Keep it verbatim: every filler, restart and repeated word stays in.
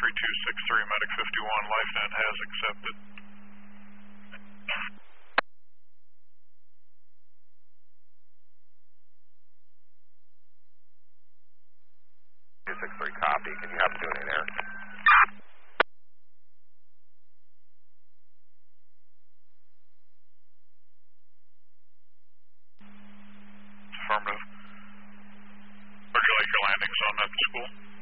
three two six three, Medic fifty-one, LifeNet has accepted. two six three, copy. Can you have them doing in there? Affirmative. Where'd you like your landing zone at the school?